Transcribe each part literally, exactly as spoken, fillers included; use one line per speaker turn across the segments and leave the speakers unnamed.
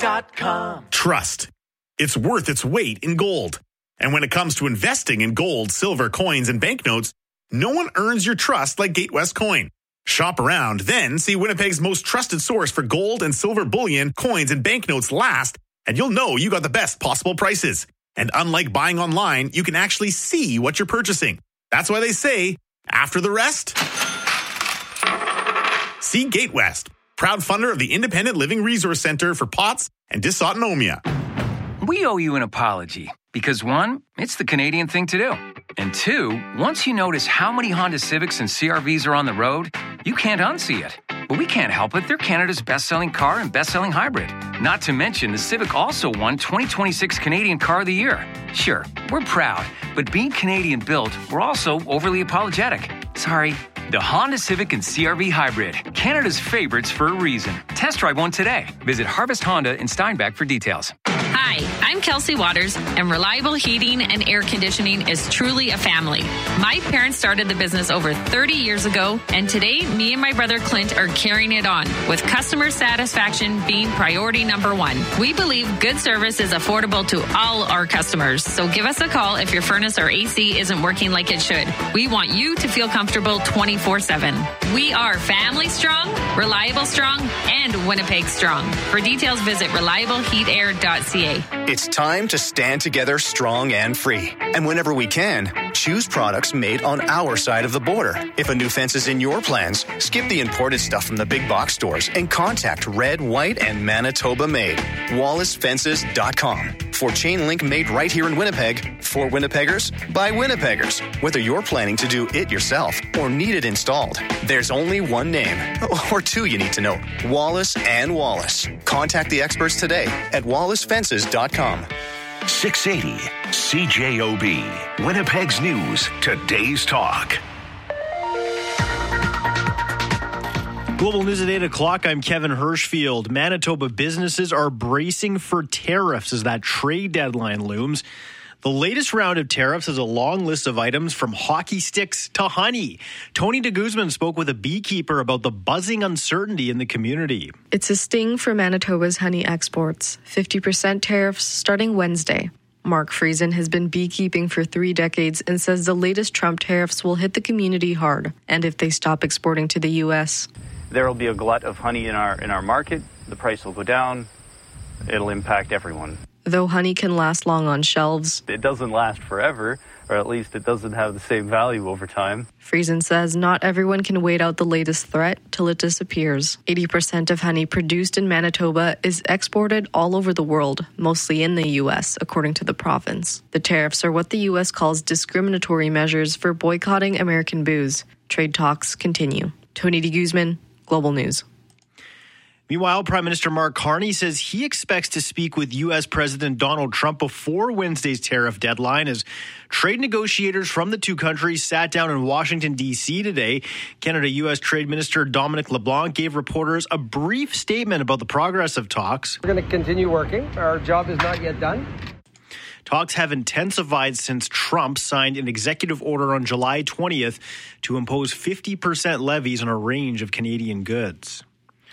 dot com.
Trust. It's worth its weight in gold. And when it comes to investing in gold, silver, coins, and banknotes, no one earns your trust like Gatewest Coin. Shop around, then see Winnipeg's most trusted source for gold and silver bullion, coins, and banknotes last, and you'll know you got the best possible prices. And unlike buying online, you can actually see what you're purchasing. That's why they say, after the rest, see Gatewest, proud funder of the Independent Living Resource Center for P O T S and dysautonomia.
We owe you an apology because, one, it's the Canadian thing to do. And two, once you notice how many Honda Civics and C R Vs are on the road, you can't unsee it. But we can't help it. They're Canada's best-selling car and best-selling hybrid. Not to mention, the Civic also won twenty twenty-six Canadian Car of the Year. Sure, we're proud, but being Canadian-built, we're also overly apologetic. Sorry. The Honda Civic and C R V Hybrid, Canada's favorites for a reason. Test drive one today. Visit Harvest Honda in Steinbach for details.
Hi, I'm Kelsey Waters, and Reliable Heating and Air Conditioning is truly a family. My parents started the business over thirty years ago, and today, me and my brother Clint are carrying it on, with customer satisfaction being priority number one. We believe good service is affordable to all our customers, so give us a call if your furnace or A C isn't working like it should. We want you to feel comfortable twenty-four seven. We are family strong, reliable strong, and Winnipeg strong. For details, visit reliable heat air dot c a.
It's time to stand together strong and free. And whenever we can, choose products made on our side of the border. If a new fence is in your plans, skip the imported stuff from the big box stores and contact Red, White, and Manitoba Made. Wallace Fences dot com. For chain link made right here in Winnipeg, for Winnipeggers, by Winnipeggers. Whether you're planning to do it yourself or need it installed, there's only one name, or two you need to know, Wallace and Wallace. Contact the experts today at Wallace Fences dot com.
six eighty C J O B, Winnipeg's News, Today's Talk.
Global News at eight o'clock. I'm Kevin Hirschfield. Manitoba businesses are bracing for tariffs as that trade deadline looms. The latest round of tariffs has a long list of items from hockey sticks to honey. Tony de Guzman spoke with a beekeeper about the buzzing uncertainty in the community.
It's a sting for Manitoba's honey exports. fifty percent tariffs starting Wednesday. Mark Friesen has been beekeeping for three decades and says the latest Trump tariffs will hit the community hard, and if they stop exporting to the U S.
There will be a glut of honey in our in our market. The price will go down. It'll impact everyone.
Though honey can last long on shelves,
it doesn't last forever, or at least it doesn't have the same value over time.
Friesen says not everyone can wait out the latest threat till it disappears. eighty percent of honey produced in Manitoba is exported all over the world, mostly in the U S, according to the province. The tariffs are what the U S calls discriminatory measures for boycotting American booze. Trade talks continue. Tony de Guzman, Global News.
Meanwhile, Prime Minister Mark Carney says he expects to speak with U S President Donald Trump before Wednesday's tariff deadline as trade negotiators from the two countries sat down in Washington, D C today. Canada-U S Trade Minister Dominic LeBlanc gave reporters a brief statement about the progress of talks.
We're going to continue working. Our job is not yet done.
Talks have intensified since Trump signed an executive order on July twentieth to impose fifty percent levies on a range of Canadian goods.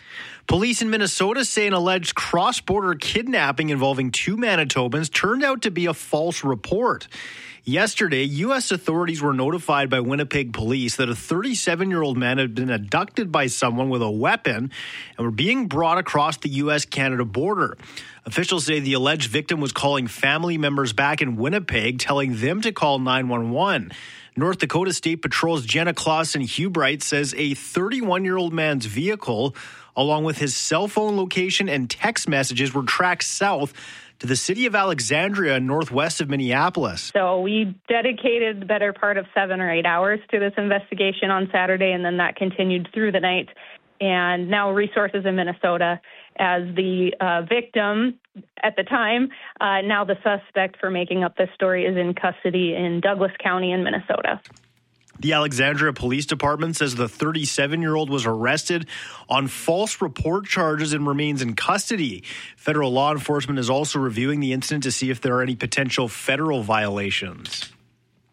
Police in Minnesota say an alleged cross-border kidnapping involving two Manitobans turned out to be a false report. Yesterday, U S authorities were notified by Winnipeg police that a thirty-seven-year-old man had been abducted by someone with a weapon and were being brought across the U S Canada border. Officials say the alleged victim was calling family members back in Winnipeg, telling them to call nine one one. North Dakota State Patrol's Jenna Clausen-Hubright says a thirty-one-year-old man's vehicle, along with his cell phone location and text messages, were tracked south to the city of Alexandria, northwest of Minneapolis.
So we dedicated the better part of seven or eight hours to this investigation on Saturday, and then that continued through the night. And now resources in Minnesota as the uh, victim at the time. Uh, now the suspect for making up this story is in custody in Douglas County in Minnesota.
The Alexandria Police Department says the thirty-seven-year-old was arrested on false report charges and remains in custody. Federal law enforcement is also reviewing the incident to see if there are any potential federal violations.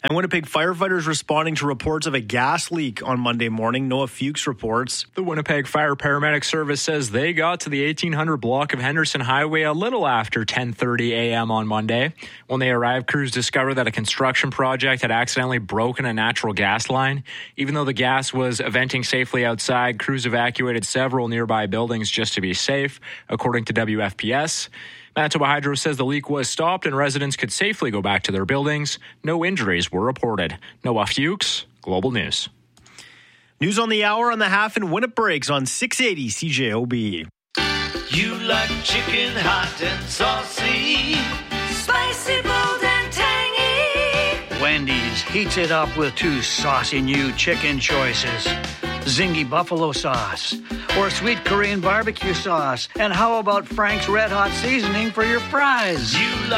And Winnipeg firefighters responding to reports of a gas leak on Monday morning. Noah Fuchs reports.
The Winnipeg Fire Paramedic Service says they got to the eighteen hundred block of Henderson Highway a little after ten thirty a.m. on Monday. When they arrived, crews discovered that a construction project had accidentally broken a natural gas line. Even though the gas was venting safely outside, crews evacuated several nearby buildings just to be safe, according to W F P S. Manitoba Hydro says the leak was stopped and residents could safely go back to their buildings. No injuries were reported. Noah Fuchs, Global News.
News on the hour on the half and when it breaks on six eighty C J O B.
You like chicken hot and saucy, spicy, bold and tangy.
Wendy's heats it up with two saucy new chicken choices. Zingy buffalo sauce or sweet Korean barbecue sauce. And how about Frank's Red Hot seasoning for your fries?
You